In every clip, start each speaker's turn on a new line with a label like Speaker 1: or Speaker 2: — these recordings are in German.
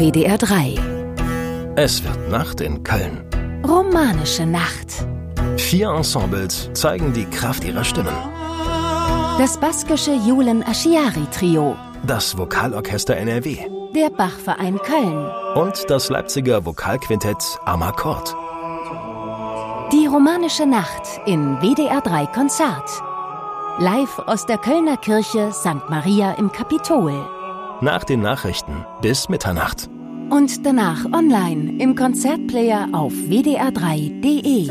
Speaker 1: WDR 3.
Speaker 2: Es wird Nacht in Köln.
Speaker 1: Romanische Nacht.
Speaker 2: 4 Ensembles zeigen die Kraft ihrer Stimmen.
Speaker 1: Das baskische Julen Aschiari Trio.
Speaker 2: Das Vokalorchester NRW.
Speaker 1: Der Bachverein Köln.
Speaker 2: Und das Leipziger Vokalquintett Amakord.
Speaker 1: Die romanische Nacht in WDR 3 Konzert. Live aus der Kölner Kirche St. Maria im Kapitol.
Speaker 2: Nach den Nachrichten bis Mitternacht.
Speaker 1: Und danach online im Konzertplayer auf wdr3.de.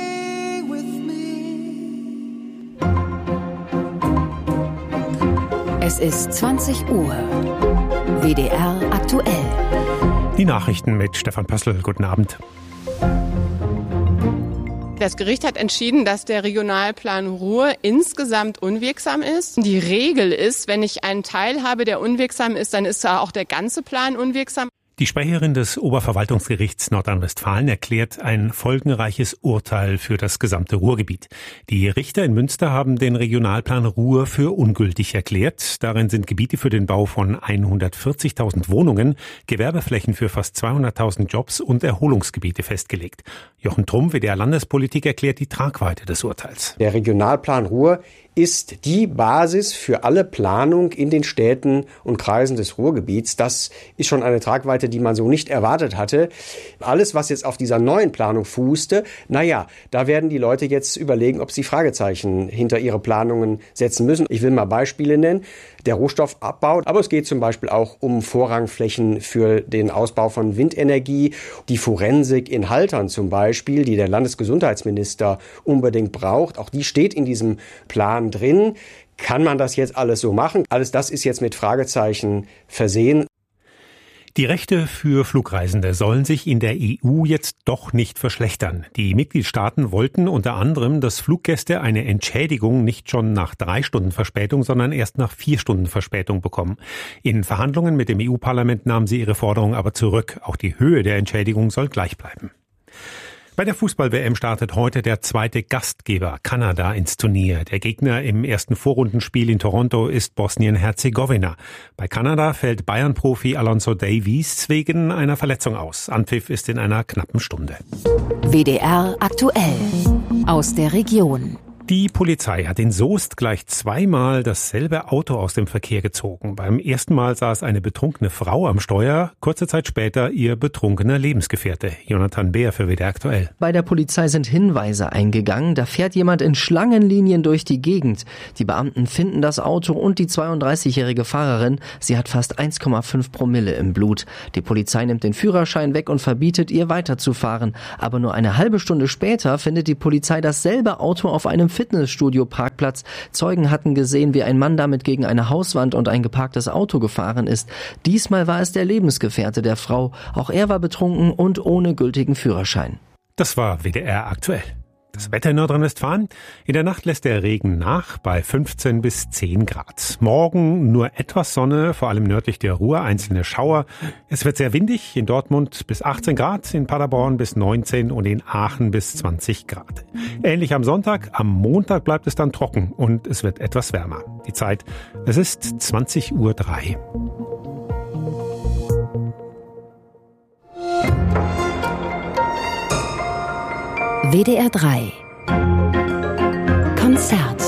Speaker 1: Es ist 20 Uhr. WDR aktuell.
Speaker 3: Die Nachrichten mit Stefan Pössl. Guten Abend.
Speaker 4: Das Gericht hat entschieden, dass der Regionalplan Ruhr insgesamt unwirksam ist. Die Regel ist, wenn ich einen Teil habe, der unwirksam ist, dann ist auch der ganze Plan unwirksam.
Speaker 3: Die Sprecherin des Oberverwaltungsgerichts Nordrhein-Westfalen erklärt ein folgenreiches Urteil für das gesamte Ruhrgebiet. Die Richter in Münster haben den Regionalplan Ruhr für ungültig erklärt. Darin sind Gebiete für den Bau von 140.000 Wohnungen, Gewerbeflächen für fast 200.000 Jobs und Erholungsgebiete festgelegt. Jochen Trumm, WDR-Landespolitik, erklärt die Tragweite des Urteils.
Speaker 5: Der Regionalplan Ruhr ist die Basis für alle Planung in den Städten und Kreisen des Ruhrgebiets. Das ist schon eine Tragweite, die man so nicht erwartet hatte. Alles, was jetzt auf dieser neuen Planung fußte, da werden die Leute jetzt überlegen, ob sie Fragezeichen hinter ihre Planungen setzen müssen. Ich will mal Beispiele nennen. Der Rohstoffabbau, aber es geht zum Beispiel auch um Vorrangflächen für den Ausbau von Windenergie. Die Forensik in Haltern zum Beispiel, die der Landesgesundheitsminister unbedingt braucht, auch die steht in diesem Plan drin. Kann man das jetzt alles so machen? Alles das ist jetzt mit Fragezeichen versehen.
Speaker 3: Die Rechte für Flugreisende sollen sich in der EU jetzt doch nicht verschlechtern. Die Mitgliedstaaten wollten unter anderem, dass Fluggäste eine Entschädigung nicht schon nach 3 Stunden Verspätung, sondern erst nach 4 Stunden Verspätung bekommen. In Verhandlungen mit dem EU-Parlament nahmen sie ihre Forderung aber zurück. Auch die Höhe der Entschädigung soll gleich bleiben. Bei der Fußball-WM startet heute der zweite Gastgeber Kanada ins Turnier. Der Gegner im ersten Vorrundenspiel in Toronto ist Bosnien-Herzegowina. Bei Kanada fällt Bayern-Profi Alonso Davies wegen einer Verletzung aus. Anpfiff ist in einer knappen Stunde.
Speaker 1: WDR aktuell. Aus der Region.
Speaker 3: Die Polizei hat in Soest gleich 2-mal dasselbe Auto aus dem Verkehr gezogen. Beim ersten Mal saß eine betrunkene Frau am Steuer, kurze Zeit später ihr betrunkener Lebensgefährte. Jonathan Beer für WDR aktuell.
Speaker 6: Bei der Polizei sind Hinweise eingegangen. Da fährt jemand in Schlangenlinien durch die Gegend. Die Beamten finden das Auto und die 32-jährige Fahrerin. Sie hat fast 1,5 Promille im Blut. Die Polizei nimmt den Führerschein weg und verbietet ihr weiterzufahren. Aber nur eine halbe Stunde später findet die Polizei dasselbe Auto auf einem Fitnessstudio-Parkplatz. Zeugen hatten gesehen, wie ein Mann damit gegen eine Hauswand und ein geparktes Auto gefahren ist. Diesmal war es der Lebensgefährte der Frau. Auch er war betrunken und ohne gültigen Führerschein.
Speaker 3: Das war WDR aktuell. Das Wetter in Nordrhein-Westfalen. In der Nacht lässt der Regen nach bei 15 bis 10 Grad. Morgen nur etwas Sonne, vor allem nördlich der Ruhr, einzelne Schauer. Es wird sehr windig, in Dortmund bis 18 Grad, in Paderborn bis 19 und in Aachen bis 20 Grad. Ähnlich am Sonntag, am Montag bleibt es dann trocken und es wird etwas wärmer. Die Zeit, es ist 20:03 Uhr.
Speaker 1: WDR 3 Konzert.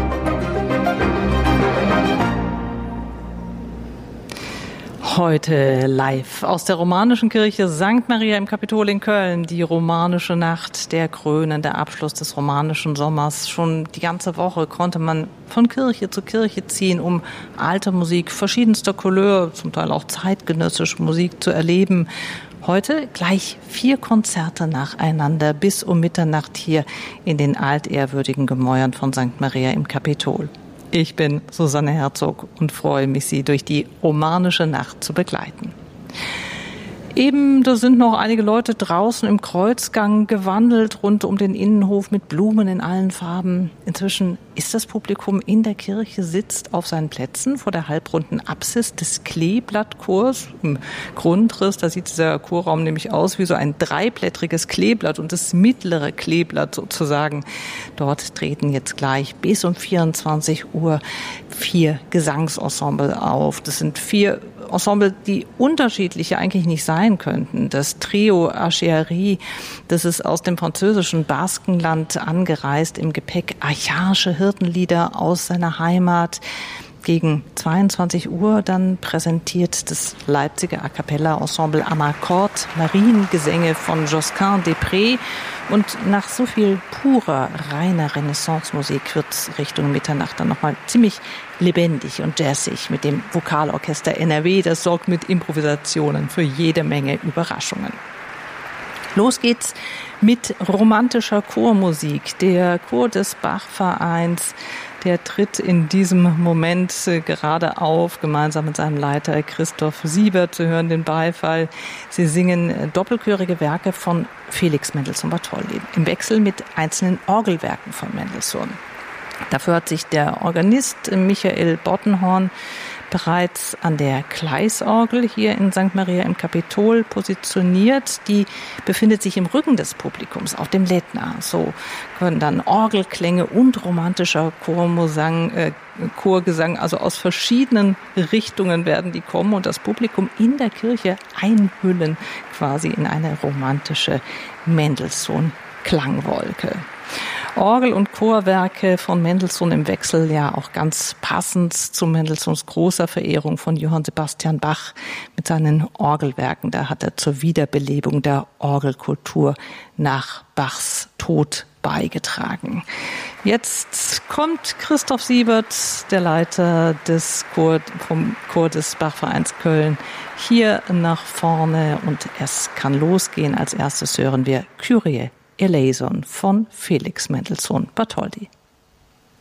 Speaker 7: Heute live aus der romanischen Kirche St. Maria im Kapitol in Köln. Die romanische Nacht, der krönende Abschluss des romanischen Sommers. Schon die ganze Woche konnte man von Kirche zu Kirche ziehen, um alte Musik verschiedenster Couleur, zum Teil auch zeitgenössische Musik zu erleben. Heute gleich 4 Konzerte nacheinander bis um Mitternacht hier in den altehrwürdigen Gemäuern von St. Maria im Kapitol. Ich bin Susanne Herzog und freue mich, Sie durch die romanische Nacht zu begleiten. Eben, da sind noch einige Leute draußen im Kreuzgang gewandelt, rund um den Innenhof mit Blumen in allen Farben. Inzwischen ist das Publikum in der Kirche, sitzt auf seinen Plätzen vor der halbrunden Apsis des Kleeblattchors. Im Grundriss, da sieht dieser Chorraum nämlich aus wie so ein 3-blättriges Kleeblatt und das mittlere Kleeblatt sozusagen. Dort treten jetzt gleich bis um 24 Uhr 4 Gesangsensemble auf. Das sind 4 Ensemble, die unterschiedlicher eigentlich nicht sein könnten. Das Trio Acherie, das ist aus dem französischen Baskenland angereist, im Gepäck archaische Hirtenlieder aus seiner Heimat. Gegen 22 Uhr dann präsentiert das Leipziger A Cappella Ensemble Amarcord Mariengesänge von Josquin des Prés. Und nach so viel purer, reiner Renaissance-Musik wird Richtung Mitternacht dann nochmal ziemlich lebendig und jazzig mit dem Vokalorchester NRW. Das sorgt mit Improvisationen für jede Menge Überraschungen. Los geht's mit romantischer Chormusik. Der Chor des Bach-Vereins, der tritt in diesem Moment gerade auf, gemeinsam mit seinem Leiter Christoph Siebert. Sie hören den Beifall. Sie singen doppelchörige Werke von Felix Mendelssohn-Bartholdy im Wechsel mit einzelnen Orgelwerken von Mendelssohn. Dafür hat sich der Organist Michael Bottenhorn bereits an der Kleisorgel hier in St. Maria im Kapitol positioniert. Die befindet sich im Rücken des Publikums auf dem Lettner. So können dann Orgelklänge und romantischer Chorgesang, also aus verschiedenen Richtungen werden die kommen und das Publikum in der Kirche einhüllen quasi in eine romantische Mendelssohn-Klangwolke. Orgel- und Chorwerke von Mendelssohn im Wechsel, ja auch ganz passend zu Mendelssohns großer Verehrung von Johann Sebastian Bach mit seinen Orgelwerken. Da hat er zur Wiederbelebung der Orgelkultur nach Bachs Tod beigetragen. Jetzt kommt Christoph Siebert, der Leiter vom Chor des Bachvereins Köln, hier nach vorne und es kann losgehen. Als erstes hören wir Kyrie eleison von Felix Mendelssohn Bartholdy.